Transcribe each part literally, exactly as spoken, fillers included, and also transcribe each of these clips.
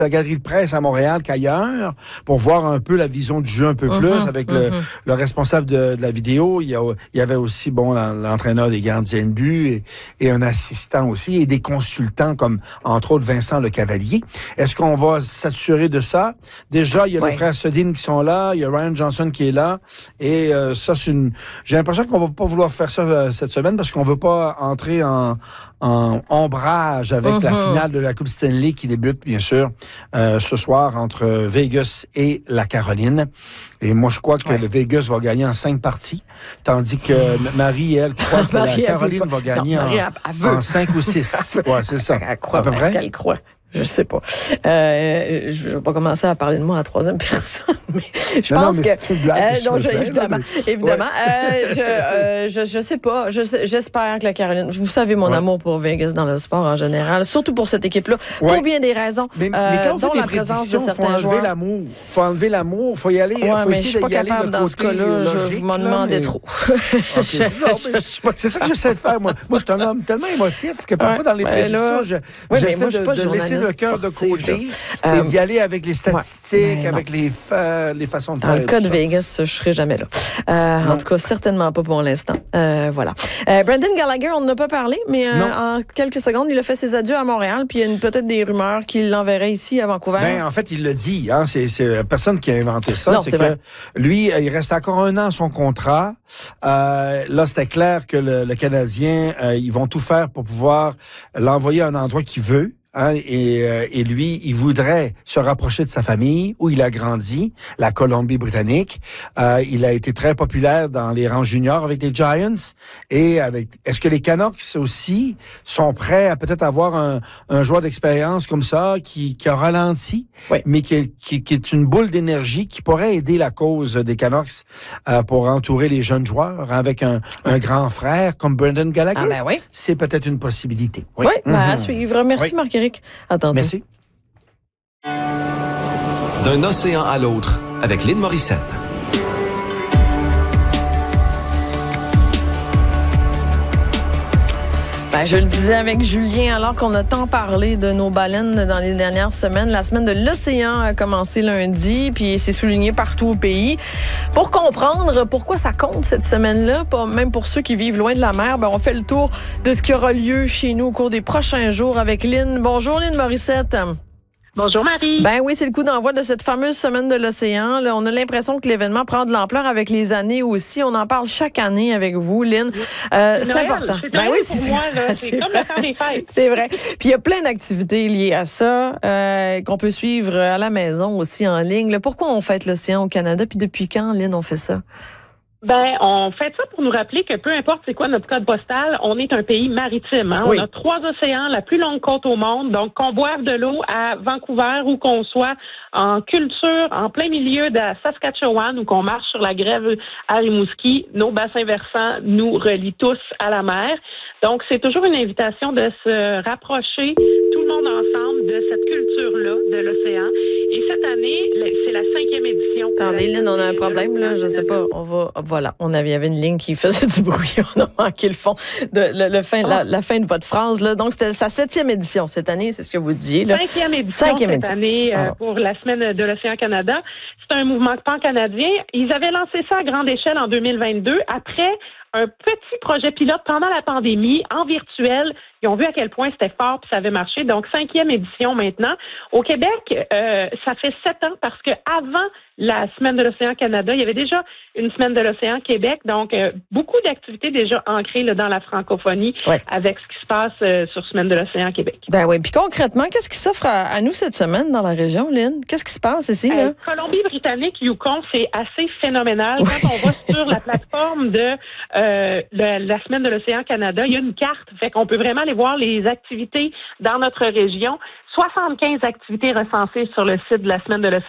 la galerie de presse à Montréal qu'ailleurs pour voir un peu la vision du jeu un peu plus mm-hmm, avec mm-hmm. le, le responsable de, de la vidéo. Il y, a, il y avait aussi bon l'entraîneur des gardiens de but et, et un assistant aussi et des consultants comme entre autres Vincent Le Cavalier. Est-ce qu'on va s'assurer de ça? Déjà, il y a ouais. les frères Sedin qui sont là, il y a Ryan Johnson qui est là et euh, ça c'est une... J'ai l'impression qu'on va pas vouloir faire ça euh, cette semaine parce qu'on veut pas entrer en, en ombrage avec mm-hmm. la finale de la Coupe Stanley qui débute bien sûr Euh, ce soir entre Vegas et la Caroline. Et moi, je crois que ouais. le Vegas va gagner en cinq parties, tandis que Marie, elle, croit que Marie, la Caroline va gagner non, Marie, en, elle, elle en cinq ou six. Ouais, c'est ça. Elle croit, à peu près. Elle croit. Je sais pas. Euh, je vais pas commencer à parler de moi à troisième personne, mais je non, pense non, mais que, c'est une blague euh, que non, je je, faisais, évidemment, là, mais... évidemment. Ouais. Euh, je, euh, je, je sais pas. Je, j'espère que la Caroline. Vous savez mon ouais. amour pour Vegas dans le sport en général, surtout pour cette équipe-là, ouais. pour bien des raisons. Mais, euh, mais quand on fait dont des la présence de prédictions, certains faut enlever joueurs. l'amour. Faut enlever l'amour. Faut y aller. Ouais, faut mais essayer je suis pas d'y aller capable de dans ce côté cas-là. logique. Je m'en demandais mais... trop. Okay. non, mais, c'est ça que j'essaie de faire. Moi, moi je suis un homme tellement émotif que parfois ouais, dans les ben prédictions, là... je, oui, j'essaie moi, je de, de laisser le cœur de côté. Euh, et d'y aller avec les statistiques, ouais, avec les, fa- les façons de dans faire. Dans le cas de Vegas, je ne serai jamais là. Euh, en tout cas, certainement pas pour l'instant. Euh, voilà. Euh, Brendan Gallagher, on n'en a pas parlé, mais euh, en quelques secondes, il a fait ses adieux à Montréal, puis il y a une, peut-être des rumeurs qu'il l'enverrait ici à Vancouver. Ben, en fait, il l'a dit. Hein, c'est, c'est personne qui a inventé ça. Non, c'est, c'est que vrai. lui, il reste encore un an à son contrat. Euh, là, c'était clair que le, le Canadien, euh, ils vont tout faire pour pouvoir l'envoyer à un endroit qu'il veut. Hein, et, euh, et lui, il voudrait se rapprocher de sa famille, où il a grandi, la Colombie-Britannique. Euh, il a été très populaire dans les rangs juniors avec les Giants. Et avec, est-ce que les Canucks aussi sont prêts à peut-être avoir un, un joueur d'expérience comme ça, qui, qui a ralenti, oui. mais qui, qui, qui est une boule d'énergie qui pourrait aider la cause des Canucks euh, pour entourer les jeunes joueurs avec un, un grand frère comme Brendan Gallagher? Ah ben oui. C'est peut-être une possibilité. Oui, oui mm-hmm. ben à suivre. Merci, oui. Marc. Attends. Merci. D'un océan à l'autre, avec Lynn Morissette. Ben, je le disais avec Julien, alors qu'on a tant parlé de nos baleines dans les dernières semaines, la semaine de l'océan a commencé lundi, puis c'est souligné partout au pays. Pour comprendre pourquoi ça compte cette semaine-là, pas même pour ceux qui vivent loin de la mer, ben on fait le tour de ce qui aura lieu chez nous au cours des prochains jours avec Lynn. Bonjour Lynn Morissette. Bonjour Marie. Ben oui, c'est le coup d'envoi de cette fameuse semaine de l'océan. Là, on a l'impression que l'événement prend de l'ampleur avec les années aussi. On en parle chaque année avec vous, Lynn. Euh, c'est, c'est important. C'est ben oui, c'est pour moi, là. C'est, c'est comme le temps des fêtes. C'est vrai. Puis il y a plein d'activités liées à ça euh, qu'on peut suivre à la maison aussi en ligne. Là, pourquoi on fête l'océan au Canada? Puis depuis quand, Lynn, on fait ça? Ben, on fait ça pour nous rappeler que peu importe c'est quoi notre code postal, on est un pays maritime. Hein? Oui. On a trois océans, la plus longue côte au monde. Donc, qu'on boive de l'eau à Vancouver ou qu'on soit en culture, en plein milieu de la Saskatchewan ou qu'on marche sur la grève à Rimouski, nos bassins versants nous relient tous à la mer. Donc, c'est toujours une invitation de se rapprocher tout le monde ensemble de cette culture-là, de l'océan. Et cette année, c'est la cinquième édition. Attendez, Lynn, on a un problème, là. Je sais pas. On va, voilà. On avait, il y avait une ligne qui faisait du bruit. On a manqué le fond de, le, le fin, oh. la, la fin de votre phrase, là. Donc, c'était sa septième édition cette année. C'est ce que vous disiez, là. Cinquième édition Cinquième cette édition. année, euh, oh. pour la semaine de l'Océan Canada. C'est un mouvement pan-canadien. Ils avaient lancé ça à grande échelle en deux mille vingt-deux. Après un petit projet pilote pendant la pandémie, en virtuel. Ils ont vu à quel point c'était fort puis ça avait marché. Donc, cinquième édition maintenant. Au Québec, euh, ça fait sept ans parce que avant la Semaine de l'Océan Canada, il y avait déjà une Semaine de l'Océan Québec. Donc, euh, beaucoup d'activités déjà ancrées là, dans la francophonie ouais. avec ce qui se passe euh, sur Semaine de l'Océan Québec. Ben oui. Puis concrètement, qu'est-ce qui s'offre à, à nous cette semaine dans la région, Lynn? Qu'est-ce qui se passe ici, là? Euh, Colombie-Britannique, Yukon, c'est assez phénoménal. Oui. Quand on va sur la plateforme de euh, le, la Semaine de l'Océan Canada, il y a une carte. Fait qu'on peut vraiment aller voir les activités dans notre région. soixante-quinze activités recensées sur le site de la Semaine de l'Océan Canada.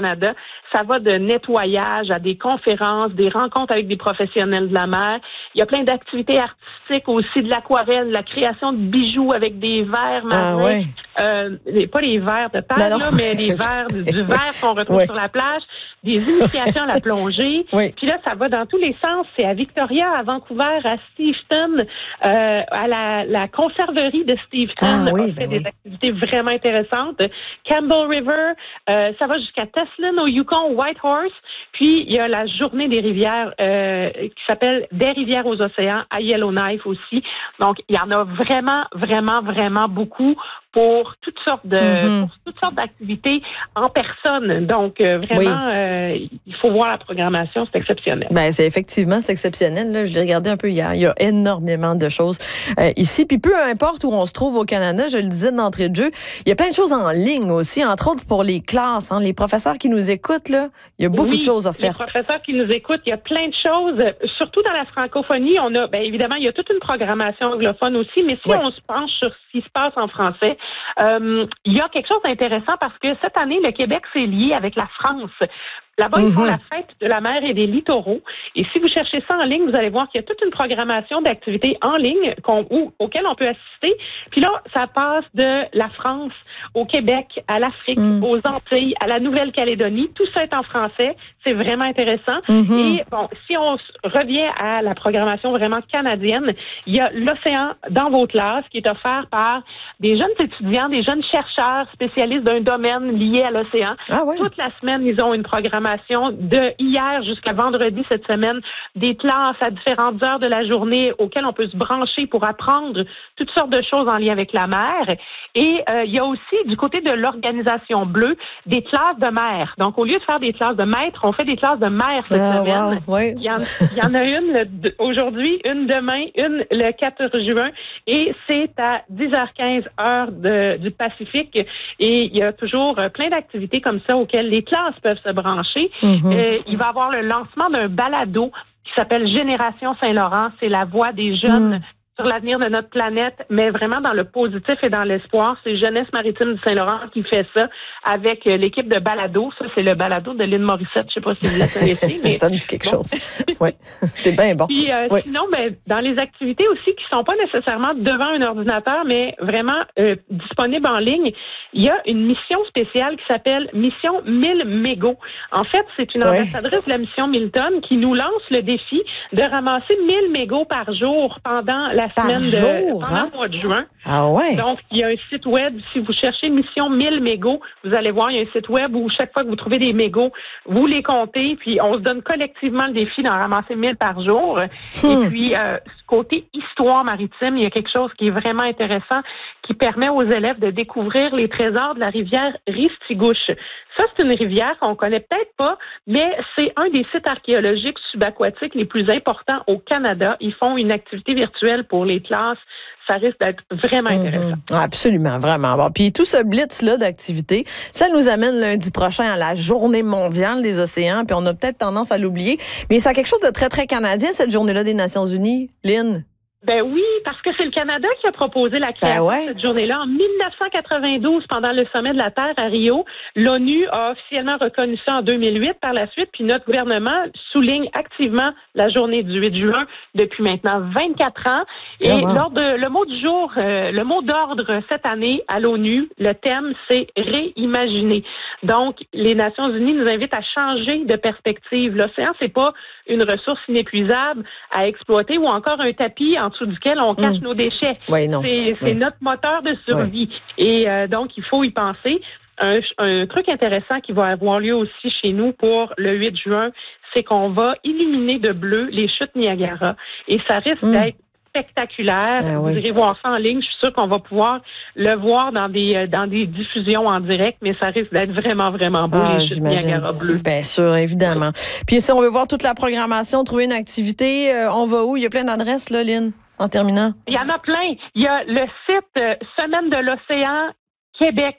Canada. Ça va de nettoyage à des conférences, des rencontres avec des professionnels de la mer. Il y a plein d'activités artistiques aussi, de l'aquarelle, la création de bijoux avec des verres marins. Ah, ouais. euh, les, pas les verres de paille, là, mais les verres du, du verre qu'on retrouve ouais. sur la plage, des initiations à la plongée. Oui. Puis là, ça va dans tous les sens. C'est à Victoria, à Vancouver, à Steventon, euh, à la, la conserverie de Steventon. Ah, oui, on fait ben des oui. activités vraiment intéressantes. Campbell River, euh, ça va jusqu'à Teslin, au Yukon, Whitehorse. Puis, il y a la journée des rivières euh, qui s'appelle Des rivières aux océans, à Yellowknife aussi. Donc, il y en a vraiment, vraiment, vraiment beaucoup pour toutes sortes de mm-hmm. pour toutes sortes d'activités en personne. Donc, euh, vraiment, oui. euh, il faut voir la programmation, c'est exceptionnel. Ben, c'est effectivement, c'est exceptionnel. Là. Je l'ai regardé un peu hier. Il y a énormément de choses euh, ici. Puis peu importe où on se trouve au Canada, je le disais d'entrée de jeu, il y a plein de choses en ligne aussi, entre autres pour les classes. Hein, les professeurs qui nous écoutent, là, il y a beaucoup oui, de choses offertes. Les professeurs qui nous écoutent, il y a plein de choses. Surtout dans la francophonie, on a, bien évidemment, il y a toute une programmation anglophone aussi, mais si oui. on se penche sur ce qui se passe en français, Euh, il y a quelque chose d'intéressant parce que cette année, le Québec s'est lié avec la France. Là-bas, ils font la fête de la mer et des littoraux. Et si vous cherchez ça en ligne, vous allez voir qu'il y a toute une programmation d'activités en ligne qu'on, où, auxquelles on peut assister. Puis là, ça passe de la France au Québec, à l'Afrique, mm. aux Antilles, à la Nouvelle-Calédonie. Tout ça est en français. C'est vraiment intéressant. Mm-hmm. Et bon, si on revient à la programmation vraiment canadienne, il y a l'Océan dans vos classes qui est offert par des jeunes étudiants, des jeunes chercheurs spécialistes d'un domaine lié à l'océan. Ah oui. Toute la semaine, ils ont une programmation de hier jusqu'à vendredi cette semaine, des classes à différentes heures de la journée auxquelles on peut se brancher pour apprendre toutes sortes de choses en lien avec la mer. Et euh, il y a aussi, du côté de l'Organisation Bleue, des classes de mer. Donc, au lieu de faire des classes de maître, on fait des classes de mer cette ah, semaine. Wow, ouais. il, y en, il y en a une le, aujourd'hui, une demain, une le quatorze juin, et c'est à dix heures quinze heure de, du Pacifique. Et il y a toujours plein d'activités comme ça auxquelles les classes peuvent se brancher. Mm-hmm. Euh, il va y avoir le lancement d'un balado qui s'appelle Génération Saint-Laurent. C'est la voix des jeunes mm. sur l'avenir de notre planète, mais vraiment dans le positif et dans l'espoir. C'est Jeunesse maritime du Saint-Laurent qui fait ça avec l'équipe de balado. Ça, c'est le balado de Lynn Morissette. Je sais pas si vous la connaissez. Mais ça me dit quelque bon. chose. Oui, c'est bien bon. Puis, euh, oui. Sinon, ben, dans les activités aussi qui sont pas nécessairement devant un ordinateur, mais vraiment euh, disponibles en ligne, il y a une mission spéciale qui s'appelle Mission mille mégots. En fait, c'est une ouais. ambassadrice de la mission Milton qui nous lance le défi de ramasser mille mégots par jour pendant la par semaine jour, de pendant hein? le mois de juin. Ah ouais. Donc, il y a un site web. Si vous cherchez Mission mille mégots, vous allez voir, il y a un site web où chaque fois que vous trouvez des mégots, vous les comptez, puis on se donne collectivement le défi d'en ramasser mille par jour. Hmm. Et puis, euh, côté histoire maritime, il y a quelque chose qui est vraiment intéressant qui permet aux élèves de découvrir les trésors de la rivière Ristigouche. Ça, c'est une rivière qu'on connaît peut-être pas, mais c'est un des sites archéologiques subaquatiques les plus importants au Canada. Ils font une activité virtuelle pour les classes. Ça risque d'être vraiment intéressant. Mm-hmm. Absolument, vraiment. Bon, puis tout ce blitz-là d'activités, ça nous amène lundi prochain à la Journée mondiale des océans, puis on a peut-être tendance à l'oublier, mais c'est quelque chose de très, très canadien, cette journée-là des Nations unies. Lynn? Ben oui, parce que c'est le Canada qui a proposé la création ben ouais. de cette journée-là. En dix-neuf cent quatre-vingt-douze, pendant le sommet de la Terre à Rio, l'ONU a officiellement reconnu ça en deux mille huit par la suite, puis notre gouvernement souligne activement la journée du huit juin depuis maintenant vingt-quatre ans. Et oh wow. lors de le mot du jour, euh, le mot d'ordre cette année à l'ONU, le thème, c'est réimaginer. Donc, les Nations unies nous invitent à changer de perspective. L'océan, c'est pas une ressource inépuisable à exploiter ou encore un tapis en dessous duquel on cache mmh. nos déchets. Oui, non. C'est, c'est oui. notre moteur de survie. Oui. Et euh, donc, il faut y penser. Un, un truc intéressant qui va avoir lieu aussi chez nous pour le huit juin, c'est qu'on va illuminer de bleu les chutes Niagara. Et ça risque mmh. d'être spectaculaire. Ah, oui. Vous irez voir ça en ligne. Je suis sûre qu'on va pouvoir le voir dans des dans des diffusions en direct, mais ça risque d'être vraiment, vraiment beau, ah, les chutes Niagara bleues. Bien sûr, évidemment. Puis si on veut voir toute la programmation, trouver une activité, euh, on va où? Il y a plein d'adresses, là, Lynn, en terminant. Il y en a plein. Il y a le site euh, Semaine de l'océan Québec.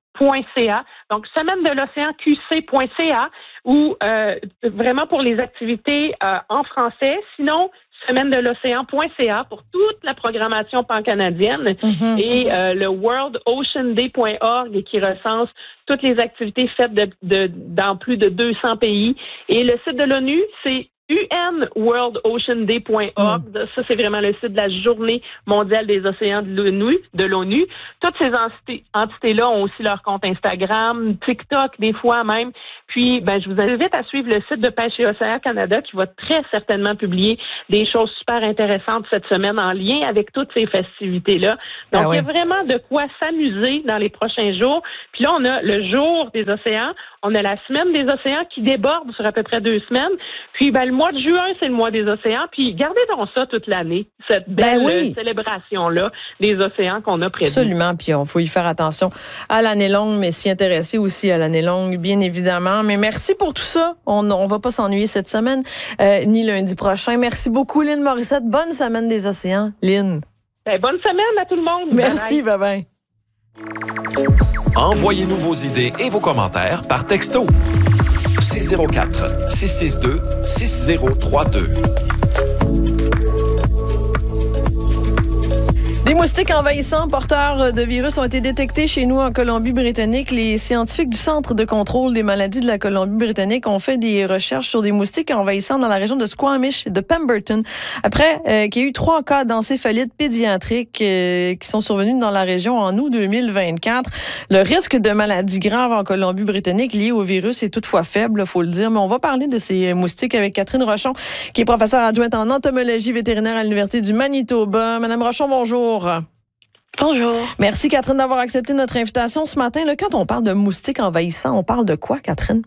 .ca. Donc, semaine de l'océan Q C point C A ou euh, vraiment pour les activités euh, en français. Sinon, semaine de l'océan point c a pour toute la programmation pan-canadienne mm-hmm. et euh, le world ocean day point org qui recense toutes les activités faites de, de, dans plus de deux cents pays. Et le site de l'ONU, c'est U N world ocean day point org. Mm. Ça, c'est vraiment le site de la Journée mondiale des océans de l'ONU. De l'ONU. Toutes ces entités, entités-là ont aussi leur compte Instagram, TikTok, des fois même. Puis, ben, je vous invite à suivre le site de Pêche et Océan Canada qui va très certainement publier des choses super intéressantes cette semaine en lien avec toutes ces festivités-là. Donc, ah oui. Il y a vraiment de quoi s'amuser dans les prochains jours. Puis là, on a le jour des océans. On a la semaine des océans qui déborde sur à peu près deux semaines. Puis, ben, le mois de juin, c'est le mois des océans. Puis, gardez donc ça toute l'année, cette belle ben oui. célébration-là des océans qu'on a prévue. Absolument. Puis, il faut y faire attention à l'année longue, mais s'y intéresser aussi à l'année longue, bien évidemment. Mais merci pour tout ça. On ne va pas s'ennuyer cette semaine, euh, ni lundi prochain. Merci beaucoup, Lynn Morissette. Bonne semaine des océans, Lynn. Ben, bonne semaine à tout le monde. Merci, bye-bye. Envoyez-nous vos idées et vos commentaires par texto. six zéro quatre, six six deux, six zéro trois deux. Des moustiques envahissants porteurs de virus ont été détectés chez nous en Colombie-Britannique. Les scientifiques du Centre de contrôle des maladies de la Colombie-Britannique ont fait des recherches sur des moustiques envahissants dans la région de Squamish et de Pemberton. Après euh, qu'il y a eu trois cas d'encéphalite pédiatrique euh, qui sont survenus dans la région en août deux mille vingt-quatre, le risque de maladies graves en Colombie-Britannique lié au virus est toutefois faible, il faut le dire. Mais on va parler de ces moustiques avec Catherine Rochon, qui est professeure adjointe en entomologie vétérinaire à l'Université du Manitoba. Madame Rochon, bonjour. Bonjour. Merci, Catherine, d'avoir accepté notre invitation ce matin. Là, quand on parle de moustiques envahissants, on parle de quoi, Catherine?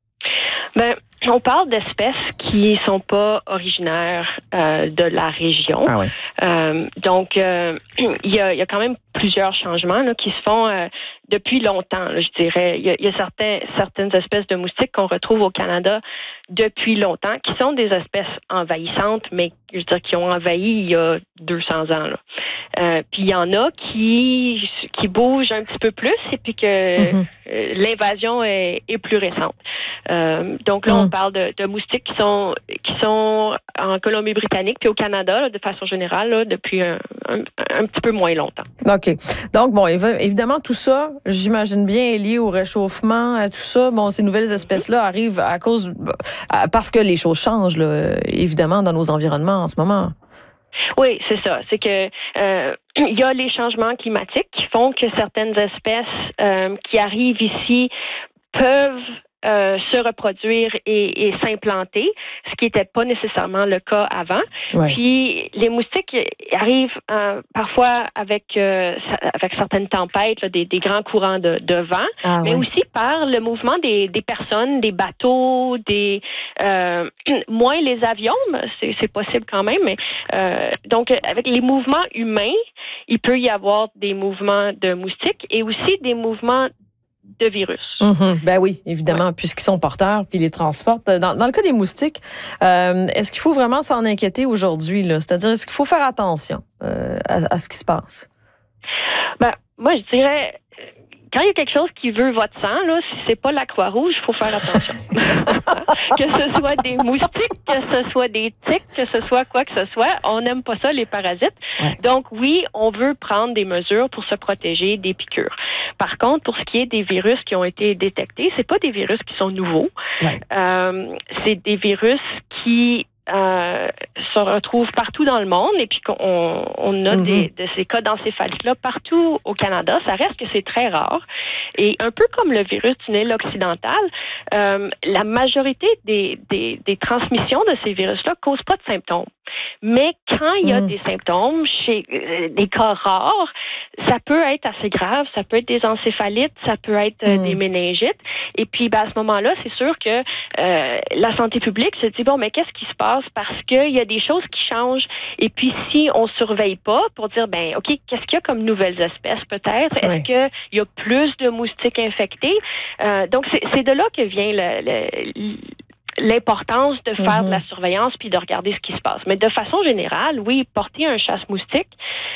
Ben, on parle d'espèces qui sont pas originaires euh, de la région. Ah oui. Euh, donc, euh, il y a, y a quand même plusieurs changements là, qui se font euh, depuis longtemps, là, je dirais. Il y a, y a certains, certaines espèces de moustiques qu'on retrouve au Canada depuis longtemps, qui sont des espèces envahissantes, mais je veux dire, qui ont envahi il y a deux cents ans. Là. Euh, puis il y en a qui, qui bougent un petit peu plus et puis que mm-hmm. euh, l'invasion est, est plus récente. Euh, donc là, mm. on parle de, de moustiques qui sont qui sont en Colombie-Britannique puis au Canada, là, de façon générale, là, depuis un, un, un petit peu moins longtemps. OK. Donc, bon, évidemment, tout ça, j'imagine bien, est lié au réchauffement, à tout ça. Bon, ces nouvelles espèces-là arrivent à cause... parce que les choses changent, là, évidemment, dans nos environnements en ce moment. Oui, c'est ça. C'est que euh, il y a les changements climatiques qui font que certaines espèces euh, qui arrivent ici peuvent Euh, se reproduire et, et s'implanter, ce qui n'était pas nécessairement le cas avant. Ouais. Puis les moustiques arrivent euh, parfois avec euh, avec certaines tempêtes, là, des, des grands courants de, de vent, ah, mais ouais. aussi par le mouvement des, des personnes, des bateaux, des euh, moins les avions, c'est, c'est possible quand même. Mais euh, donc avec les mouvements humains, il peut y avoir des mouvements de moustiques et aussi des mouvements de virus. Mm-hmm. Ben oui, évidemment, ouais. puisqu'ils sont porteurs puis ils les transportent. Dans, dans le cas des moustiques, euh, est-ce qu'il faut vraiment s'en inquiéter aujourd'hui, là? C'est-à-dire, est-ce qu'il faut faire attention euh, à, à ce qui se passe? Ben, moi, je dirais, quand il y a quelque chose qui veut votre sang, là, si c'est pas la Croix-Rouge, il faut faire attention. Que ce soit des moustiques, que ce soit des tiques, que ce soit quoi que ce soit, on n'aime pas ça, les parasites. Ouais. Donc oui, on veut prendre des mesures pour se protéger des piqûres. Par contre, pour ce qui est des virus qui ont été détectés, c'est pas des virus qui sont nouveaux. Ouais. Euh, c'est des virus qui Euh, se retrouvent partout dans le monde et puis qu'on on a mm-hmm. des, de ces cas d'encéphalite-là partout au Canada. Ça reste que c'est très rare. Et un peu comme le virus du Nil occidental, euh, la majorité des, des, des transmissions de ces virus-là ne causent pas de symptômes. Mais quand il y a mm. des symptômes, chez euh, des cas rares, ça peut être assez grave. Ça peut être des encéphalites, ça peut être euh, mm. des méningites. Et puis, ben, à ce moment-là, c'est sûr que euh, la santé publique se dit, bon, mais qu'est-ce qui se passe? Parce qu'il y a des choses qui changent. Et puis, si on ne surveille pas pour dire, ben, OK, qu'est-ce qu'il y a comme nouvelles espèces, peut-être? Ouais. Est-ce qu'il y a plus de moustiques infectés? Euh, donc, c'est, c'est de là que vient le... le l'importance de faire Mm-hmm. de la surveillance puis de regarder ce qui se passe. Mais de façon générale, oui, portez un chasse-moustique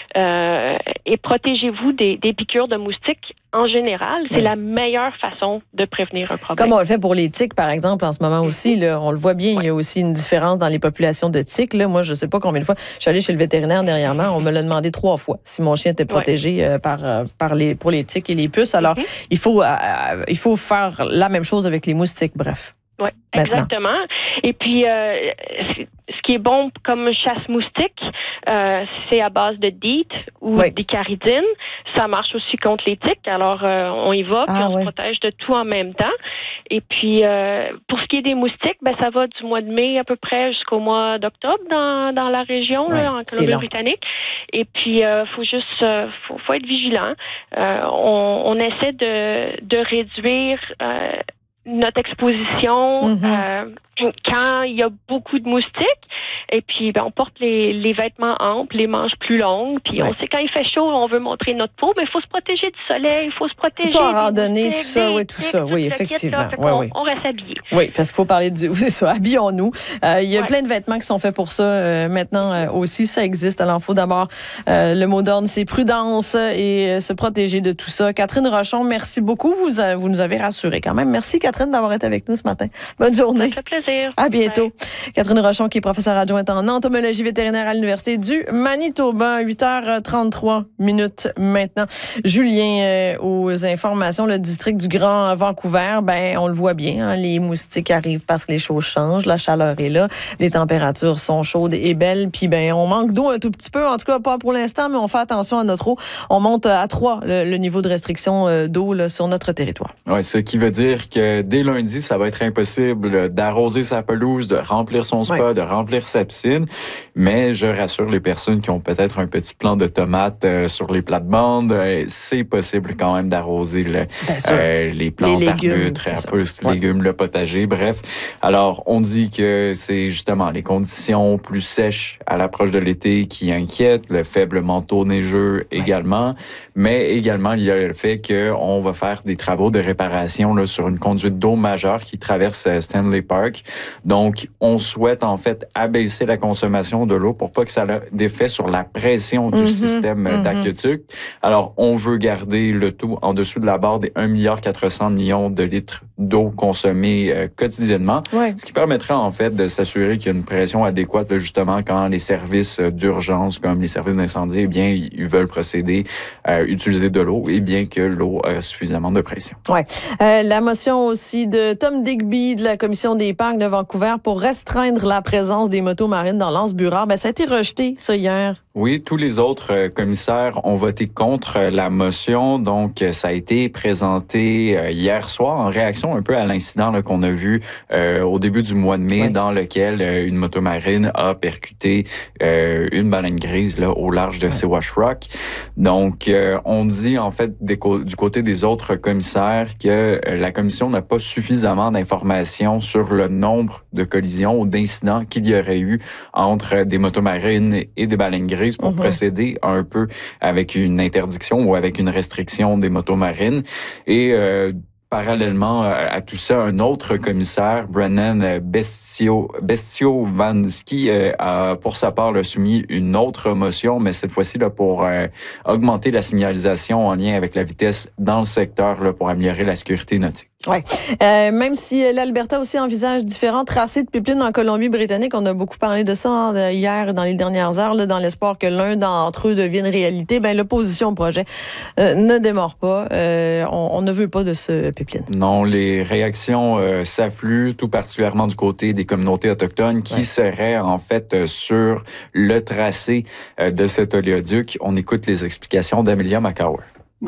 euh, et protégez-vous des, des piqûres de moustiques. En général, c'est oui. la meilleure façon de prévenir un problème. Comme on le fait pour les tiques, par exemple, en ce moment aussi, là, on le voit bien, ouais. il y a aussi une différence dans les populations de tiques. Là. Moi, je ne sais pas combien de fois, je suis allée chez le vétérinaire dernièrement, on me l'a demandé trois fois si mon chien était protégé ouais. euh, par, euh, par les, pour les tiques et les puces. Alors, mm-hmm. il faut, euh, il faut faire la même chose avec les moustiques, bref. Oui, exactement. Et puis, euh, ce qui est bon comme chasse-moustique, euh, c'est à base de DEET ou oui. d'icaridine. Ça marche aussi contre les tiques. Alors, euh, on y va, puis ah, on oui. se protège de tout en même temps. Et puis, euh, pour ce qui est des moustiques, ben ça va du mois de mai à peu près jusqu'au mois d'octobre dans, dans la région, oui, là, en Colombie-Britannique. Et puis, il euh, faut juste, euh, faut, faut être vigilant. Euh, on, on essaie de, de réduire... Euh, notre exposition mm-hmm. euh, quand il y a beaucoup de moustiques. Et puis, ben, on porte les, les vêtements amples, les manches plus longues. Puis, ouais. on sait quand il fait chaud, on veut montrer notre peau, mais il faut se protéger du soleil, il faut se protéger. Surtout en randonnée, tout ça, oui, tout ça, oui, effectivement. Kit, là, ouais, on, oui. on reste habillés. Oui, parce qu'il faut parler du... C'est ça, habillons-nous. Euh, il y a ouais. plein de vêtements qui sont faits pour ça. Euh, maintenant euh, aussi, ça existe. Alors, il faut d'abord, euh, le mot d'ordre, c'est prudence et euh, se protéger de tout ça. Catherine Rochon, merci beaucoup. Vous, euh, vous nous avez rassurés quand même. Merci, Catherine, d'avoir été avec nous ce matin. Bonne journée. Ça fait plaisir. À bientôt. Ouais. Catherine Rochon, qui est professeure adjointe en entomologie vétérinaire à l'Université du Manitoba. huit heures trente-trois minutes maintenant. Julien, euh, aux informations, le district du Grand Vancouver, ben on le voit bien, hein, les moustiques arrivent parce que les choses changent, la chaleur est là, les températures sont chaudes et belles, puis ben on manque d'eau un tout petit peu, en tout cas pas pour l'instant, mais on fait attention à notre eau. On monte à trois le, le niveau de restriction euh, d'eau là, sur notre territoire. Oui, ce qui veut dire que dès lundi, ça va être impossible d'arroser sa pelouse, de remplir son spa, ouais. de remplir sa piscine. Mais je rassure les personnes qui ont peut-être un petit plant de tomates euh, sur les plates-bandes, euh, c'est possible quand même d'arroser le, euh, les plantes, les légumes, arbutres, arbustes, ouais. légumes, le potager, bref. Alors, on dit que c'est justement les conditions plus sèches à l'approche de l'été qui inquiètent, le faible manteau neigeux ouais. également, mais également il y a le fait qu'on va faire des travaux de réparation là, sur une conduite d'eau majeure qui traverse Stanley Park. Donc, on souhaite en fait abaisser la consommation de l'eau pour pas que ça ait d'effet sur la pression du mm-hmm, système mm-hmm. d'aqueduc. Alors, on veut garder le tout en dessous de la barre des un milliard quatre cents millions de litres d'eau consommée euh, quotidiennement, ouais. ce qui permettra en fait de s'assurer qu'il y a une pression adéquate là, justement quand les services d'urgence comme les services d'incendie, eh bien, ils veulent procéder à utiliser de l'eau et bien que l'eau a suffisamment de pression. Ouais. Euh, la motion aussi de Tom Digby de la Commission des parcs de Vancouver pour restreindre la présence des motos marines dans l'Anse-Burrard, ben ça a été rejeté, ça, hier. Oui, tous les autres euh, commissaires ont voté contre euh, la motion. Donc, euh, ça a été présenté euh, hier soir en réaction un peu à l'incident là, qu'on a vu euh, au début du mois de mai, oui. dans lequel euh, une moto marine a percuté euh, une baleine grise là, au large de oui. Siwash Rock. Donc, euh, on dit en fait des co- du côté des autres commissaires que euh, la commission n'a pas suffisamment d'informations sur le nombre de collisions ou d'incidents qu'il y aurait eu entre des motos marines et des baleines grises pour mm-hmm. procéder un peu avec une interdiction ou avec une restriction des motos marines. Et euh, parallèlement à tout ça, un autre commissaire, Brennan Bestio, Bestio-Vansky, euh, a pour sa part là, soumis une autre motion, mais cette fois-ci là, pour euh, augmenter la signalisation en lien avec la vitesse dans le secteur là, pour améliorer la sécurité nautique. Oui. Euh, même si l'Alberta aussi envisage différents tracés de pipelines en Colombie-Britannique, on a beaucoup parlé de ça hein, hier dans les dernières heures, là, dans l'espoir que l'un d'entre eux devienne réalité, ben l'opposition au projet euh, ne démord pas. Euh, on, on ne veut pas de ce pipeline. Non, les réactions euh, s'affluent, tout particulièrement du côté des communautés autochtones qui ouais. seraient en fait euh, sur le tracé euh, de cet oléoduc. On écoute les explications d'Amelia McCower.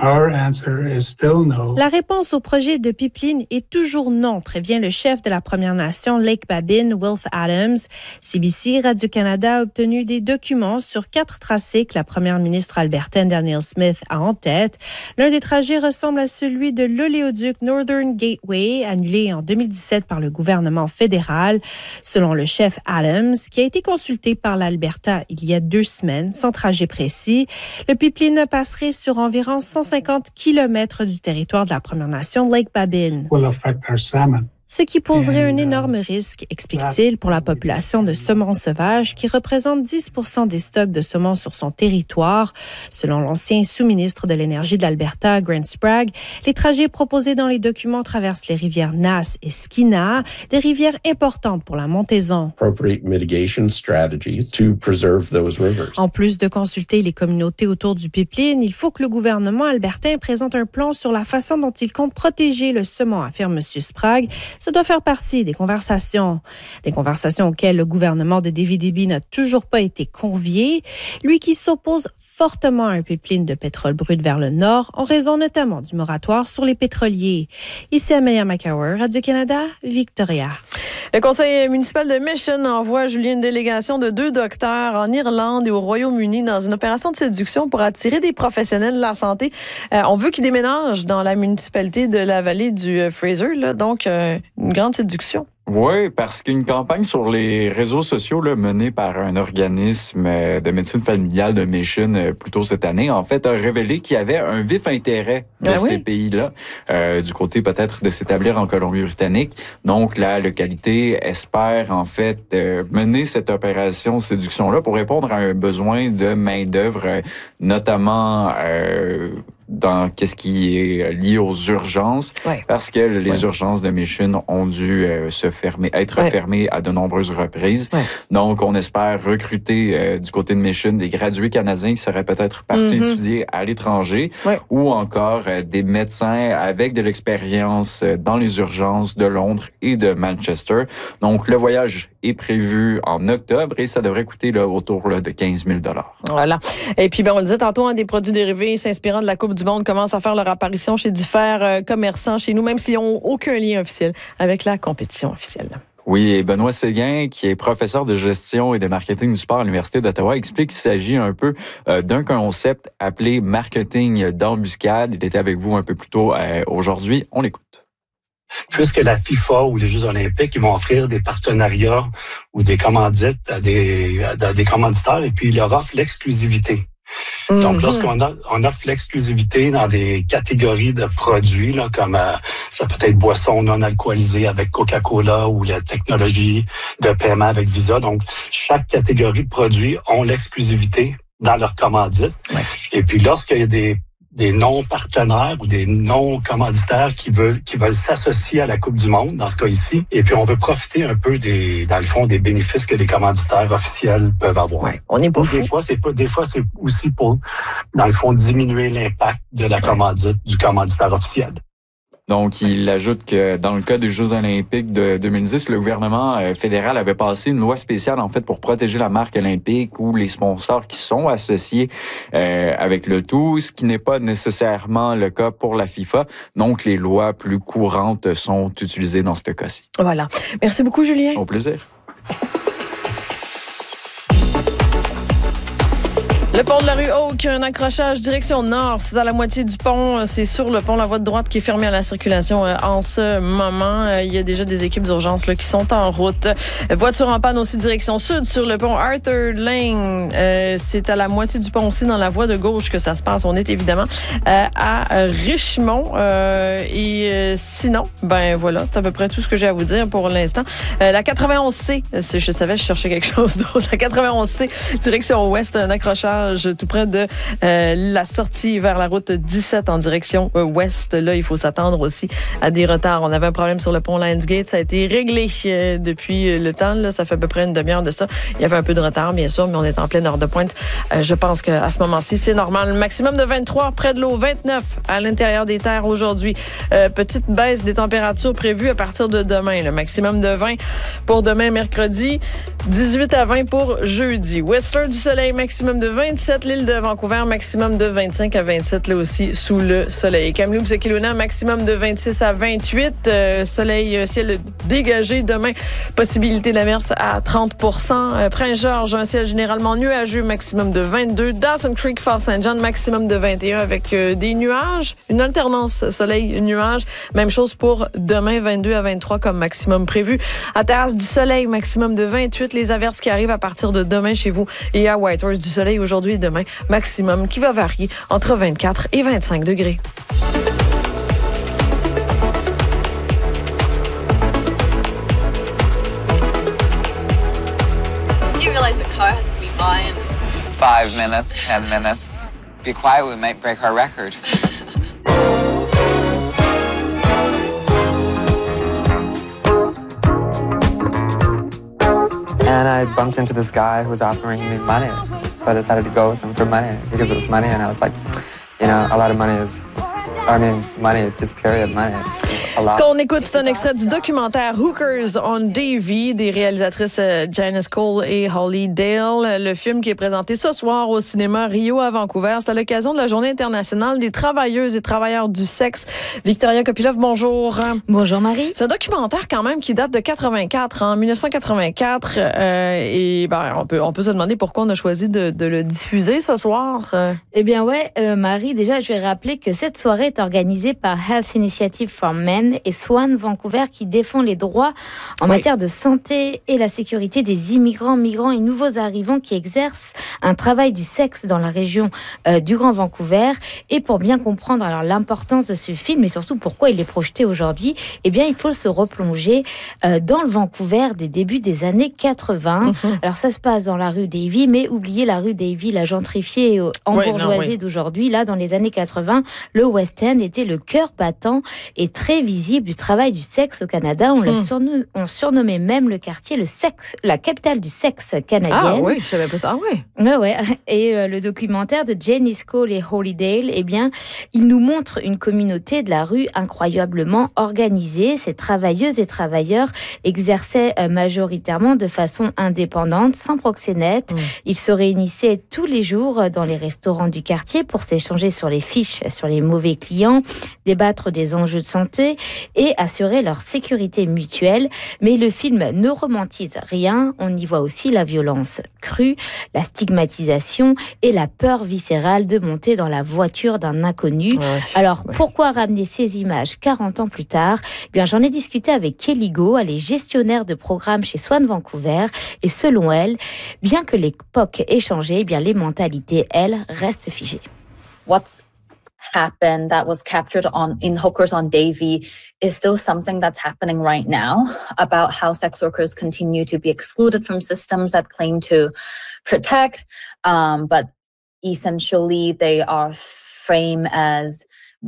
La réponse au projet de pipeline est toujours non, prévient le chef de la Première Nation Lake Babine, Wilf Adams. C B C Radio-Canada a obtenu des documents sur quatre tracés que la première ministre albertaine Danielle Smith a en tête. L'un des trajets ressemble à celui de l'oléoduc Northern Gateway, annulé en deux mille dix-sept par le gouvernement fédéral. Selon le chef Adams, qui a été consulté par l'Alberta il y a deux semaines, sans trajet précis, le pipeline passerait sur environ cent cinquante kilomètres du territoire de la Première Nation Lake Babine. ce qui poserait un énorme risque, explique-t-il, pour la population de saumons sauvages qui représente dix pour cent des stocks de saumon sur son territoire. Selon l'ancien sous-ministre de l'Énergie de l'Alberta, Grant Sprague, les trajets proposés dans les documents traversent les rivières Nass et Skeena, des rivières importantes pour la montaison. En plus de consulter les communautés autour du pipeline, il faut que le gouvernement albertain présente un plan sur la façon dont il compte protéger le saumon, affirme M. Sprague. Ça doit faire partie des conversations. Des conversations auxquelles le gouvernement de David Eby n'a toujours pas été convié. Lui qui s'oppose fortement à un pipeline de pétrole brut vers le nord, en raison notamment du moratoire sur les pétroliers. Ici Amelia McCower, Radio-Canada, Victoria. Le conseil municipal de Mission envoie, Julien, une délégation de deux docteurs en Irlande et au Royaume-Uni dans une opération de séduction pour attirer des professionnels de la santé. Euh, on veut qu'ils déménagent dans la municipalité de la vallée du euh, Fraser, là, donc euh, une grande séduction. Oui, parce qu'une campagne sur les réseaux sociaux là, menée par un organisme de médecine familiale de Mission euh, plus tôt cette année, en fait, a révélé qu'il y avait un vif intérêt de ah ces oui? pays-là, euh, du côté peut-être de s'établir en Colombie-Britannique. Donc, la localité espère en fait euh, mener cette opération séduction-là pour répondre à un besoin de main-d'œuvre, euh, notamment euh, dans qu'est-ce qui est lié aux urgences, ouais. parce que les ouais. urgences de Mission ont dû euh, se fermer, être ouais. fermées à de nombreuses reprises. Ouais. Donc, on espère recruter euh, du côté de Mission des gradués canadiens qui seraient peut-être partis mm-hmm. étudier à l'étranger ouais. ou encore euh, des médecins avec de l'expérience dans les urgences de Londres et de Manchester. Donc, le voyage est prévu en octobre et ça devrait coûter là, autour là, de quinze mille dollars. Voilà. Et puis, ben, on le disait tantôt, hein, des produits dérivés s'inspirant de la Coupe du Monde commencent à faire leur apparition chez divers euh, commerçants chez nous, même s'ils n'ont aucun lien officiel avec la compétition officielle. Oui, et Benoît Séguin, qui est professeur de gestion et de marketing du sport à l'Université d'Ottawa, explique qu'il s'agit un peu euh, d'un concept appelé marketing d'embuscade. Il était avec vous un peu plus tôt euh, aujourd'hui. On l'écoute. Puisque la FIFA ou les Jeux olympiques, ils vont offrir des partenariats ou des commandites à des, à des commanditaires et puis ils leur offrent l'exclusivité. Mm-hmm. Donc, lorsqu'on a, on offre l'exclusivité dans des catégories de produits, là, comme euh, ça peut être boissons non alcoolisées avec Coca-Cola ou la technologie de paiement avec Visa. Donc, chaque catégorie de produits ont l'exclusivité dans leur commandite. Ouais. Et puis, lorsqu'il y a des des non-partenaires ou des non-commanditaires qui veulent qui veulent s'associer à la Coupe du Monde, dans ce cas ici. Et puis, on veut profiter un peu des, dans le fond, des bénéfices que les commanditaires officiels peuvent avoir. Ouais, on est pas fou. Des fois, c'est pas, des fois, c'est aussi pour, dans le fond, diminuer l'impact de la commandite, du commanditaire officiel. Donc, il ajoute que dans le cas des Jeux olympiques de deux mille dix, le gouvernement fédéral avait passé une loi spéciale, en fait, pour protéger la marque olympique ou les sponsors qui sont associés euh, avec le tout, ce qui n'est pas nécessairement le cas pour la FIFA. Donc, les lois plus courantes sont utilisées dans ce cas-ci. Voilà. Merci beaucoup, Julien. Au plaisir. Le pont de la rue Oak, un accrochage direction nord. C'est à la moitié du pont. C'est sur le pont La Voie de droite qui est fermée à la circulation en ce moment. Il y a déjà des équipes d'urgence là, qui sont en route. Voiture en panne aussi direction sud sur le pont Arthur Lane. Euh, c'est à la moitié du pont aussi dans la voie de gauche que ça se passe. On est évidemment euh, à Richmond. Euh, et euh, sinon, ben voilà, c'est à peu près tout ce que j'ai à vous dire pour l'instant. Euh, la quatre-vingt-onze C, je savais, je cherchais quelque chose d'autre. La quatre-vingt-onze C, direction ouest, un accrochage tout près de euh, la sortie vers la route dix-sept en direction euh, ouest. Là, il faut s'attendre aussi à des retards. On avait un problème sur le pont Lionsgate. Ça a été réglé euh, depuis le temps. Là, ça fait à peu près une demi-heure de ça. Il y avait un peu de retard, bien sûr, mais on est en pleine heure de pointe. Euh, je pense qu'à ce moment-ci, c'est normal. Maximum de vingt-trois près de l'eau, vingt-neuf à l'intérieur des terres aujourd'hui. Euh, petite baisse des températures prévues à partir de demain. Le maximum de vingt pour demain, mercredi. dix-huit à vingt pour jeudi. Whistler du soleil, maximum de vingt-sept. L'île de Vancouver, maximum de vingt-cinq à vingt-sept, là aussi, sous le soleil. Kamloops et Kelowna, maximum de vingt-six à vingt-huit. Euh, soleil, euh, ciel dégagé demain. Possibilité d'averse à trente pour cent. Euh, Prince-Georges, un ciel généralement nuageux, maximum de vingt-deux. Dawson Creek, Fort-Saint-Jean, maximum de vingt et un avec euh, des nuages. Une alternance soleil-nuage. Même chose pour demain, vingt-deux à vingt-trois comme maximum prévu. À Terrasse du soleil, maximum de vingt-huit. Les averses qui arrivent à partir de demain chez vous. Et à Whitehorse du soleil aujourd'hui et demain, maximum qui va varier entre vingt-quatre et vingt-cinq degrés. five minutes, ten minutes. Be quiet, we might break our record. And I bumped into this guy who was offering me money. So I decided to go with him for money because it was money. And I was like, you know, a lot of money is, I mean, money, just period, money. Ce qu'on écoute, c'est un extrait du documentaire Hookers on Davy des réalisatrices Janice Cole et Holly Dale. Le film qui est présenté ce soir au cinéma Rio à Vancouver. C'est à l'occasion de la Journée internationale des travailleuses et travailleurs du sexe. Victoria Kopilov, bonjour. Bonjour Marie. C'est un documentaire quand même qui date de quatre-vingt-quatre, en dix-neuf cent quatre-vingt-quatre. Euh, et ben, on peut, on peut se demander pourquoi on a choisi de, de le diffuser ce soir. Eh bien ouais, euh, Marie, déjà je vais rappeler que cette soirée est organisée par Health Initiative for Men et Swan Vancouver qui défend les droits en oui. matière de santé et la sécurité des immigrants, migrants et nouveaux arrivants qui exercent un travail du sexe dans la région euh, du Grand Vancouver. Et pour bien comprendre alors l'importance de ce film et surtout pourquoi il est projeté aujourd'hui, eh bien il faut se replonger euh, dans le Vancouver des débuts des années quatre-vingts. Mm-hmm. Alors ça se passe dans la rue Davy, mais oubliez la rue Davy, la gentrifiée euh, embourgeoisée oui, oui. d'aujourd'hui. Là, dans les années quatre-vingts, le West End était le cœur battant et très visible du travail du sexe au Canada. On, hmm. le surnom, on surnommait même le quartier le sexe, la capitale du sexe canadienne. Ah oui, je savais pas ça. Ah oui. Ouais, ouais. Et euh, le documentaire de Janice Cole et Holly Dale, eh bien, il nous montre une communauté de la rue incroyablement organisée. Ces travailleuses et travailleurs exerçaient euh, majoritairement de façon indépendante, sans proxénète. Hmm. Ils se réunissaient tous les jours dans les restaurants du quartier pour s'échanger sur les fiches, sur les mauvais clients, débattre des enjeux de santé et assurer leur sécurité mutuelle. Mais le film ne romantise rien. On y voit aussi la violence crue, la stigmatisation et la peur viscérale de monter dans la voiture d'un inconnu. Ouais, Alors, ouais. pourquoi ramener ces images quarante ans plus tard ? Eh bien, j'en ai discuté avec Kelly Go, elle est gestionnaire de programme chez Swan Vancouver. Et selon elle, bien que l'époque ait changé, eh bien, les mentalités, elles, restent figées. What's happened that was captured on in Hookers on Davy is still something that's happening right now about how sex workers continue to be excluded from systems that claim to protect, um, but essentially they are framed as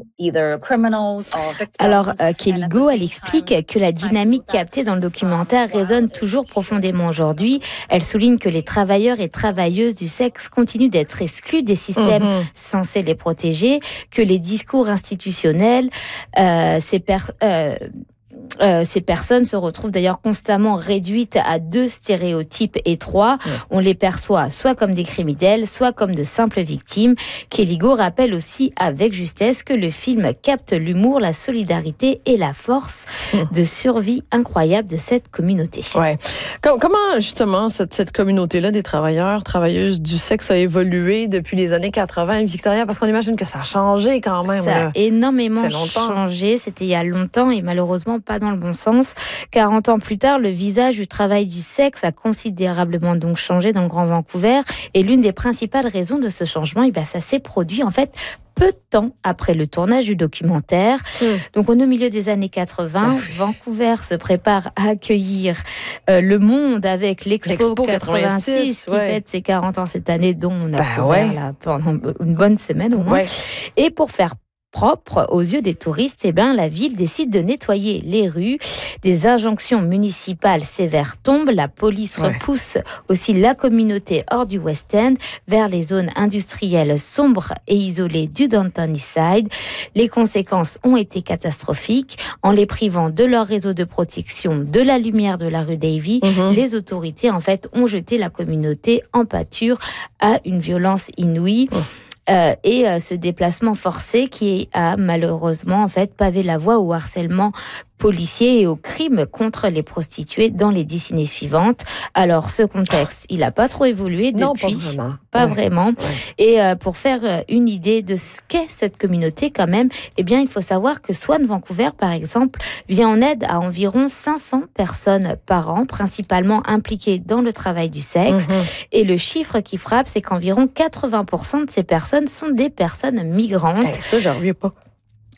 Alors, euh, Kelly Go, elle explique que la dynamique captée dans le documentaire résonne toujours profondément aujourd'hui. Elle souligne que les travailleurs et travailleuses du sexe continuent d'être exclus des systèmes mmh. censés les protéger, que les discours institutionnels, euh, ces per- euh, Euh, ces personnes se retrouvent d'ailleurs constamment réduites à deux stéréotypes étroits. Ouais. On les perçoit soit comme des criminels, soit comme de simples victimes. Kelly Go rappelle aussi avec justesse que le film capte l'humour, la solidarité et la force mmh. de survie incroyable de cette communauté. Ouais. Comment justement cette, cette communauté-là des travailleurs, travailleuses du sexe a évolué depuis les années quatre-vingts, Victoria? Parce qu'on imagine que ça a changé quand même. Ça là. a énormément changé. C'était il y a longtemps et malheureusement pas dans le bon sens. quarante ans plus tard, le visage du travail du sexe a considérablement donc changé dans le Grand Vancouver. Et l'une des principales raisons de ce changement, eh bien, ça s'est produit en fait peu de temps après le tournage du documentaire. Mmh. Donc, on est au milieu des années quatre-vingts. Ah oui. Vancouver se prépare à accueillir euh, le monde avec l'Expo, L'Expo quatre-vingt-six, quatre-vingt-six ouais. qui fête ses quarante ans cette année, dont on a bah couvert ouais. là, pendant une bonne semaine au moins. Ouais. Et pour faire propre aux yeux des touristes, eh ben, la ville décide de nettoyer les rues. Des injonctions municipales sévères tombent. La police ouais. repousse aussi la communauté hors du West End vers les zones industrielles sombres et isolées du Downtown Eastside. Les conséquences ont été catastrophiques. En les privant de leur réseau de protection, de la lumière de la rue Davy, mm-hmm. les autorités en fait ont jeté la communauté en pâture à une violence inouïe. Oh. Euh, et euh, ce déplacement forcé qui a malheureusement en fait pavé la voie au harcèlement policier et au crime contre les prostituées dans les décennies suivantes. Alors ce contexte, il n'a pas trop évolué depuis. Non, pas vraiment. Pas ouais. vraiment. Ouais. Et euh, pour faire une idée de ce qu'est cette communauté quand même, eh bien il faut savoir que Swan Vancouver par exemple vient en aide à environ cinq cents personnes par an, principalement impliquées dans le travail du sexe. Mm-hmm. Et le chiffre qui frappe, c'est qu'environ quatre-vingts pour cent de ces personnes sont des personnes migrantes. Eh, ça, j'en reviens pas.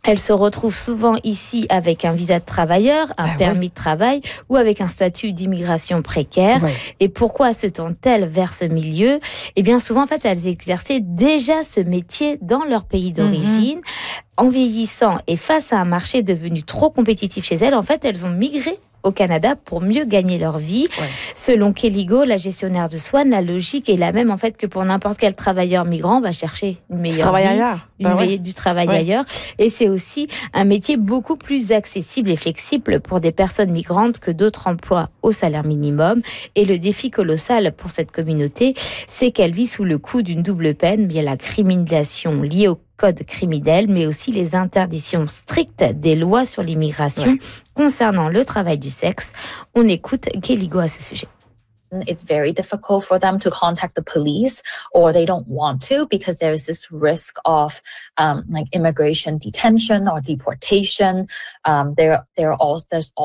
Elles se retrouvent souvent ici avec un visa de travailleur, un ah, permis oui. de travail ou avec un statut d'immigration précaire. Oui. Et pourquoi se tournent-elles vers ce milieu ? Eh bien, souvent, en fait, elles exerçaient déjà ce métier dans leur pays d'origine. Mm-hmm. En vieillissant et face à un marché devenu trop compétitif chez elles, en fait, elles ont migré au Canada pour mieux gagner leur vie. Ouais. Selon Kelly Go, la gestionnaire de Swan, la logique est la même en fait que pour n'importe quel travailleur migrant va chercher une meilleure vie, ailleurs. Une ben ouais. du travail ouais. ailleurs. Et c'est aussi un métier beaucoup plus accessible et flexible pour des personnes migrantes que d'autres emplois au salaire minimum. Et le défi colossal pour cette communauté, c'est qu'elle vit sous le coup d'une double peine. Il y a la criminalisation liée au code criminel, mais aussi les interdictions strictes des lois sur l'immigration ouais. concernant le travail du sexe. On écoute Kelly Go à ce sujet. It's very difficult for them to contact the police, or they don't want to because there is this risk of um, like immigration detention or deportation. Um, there, there are also there's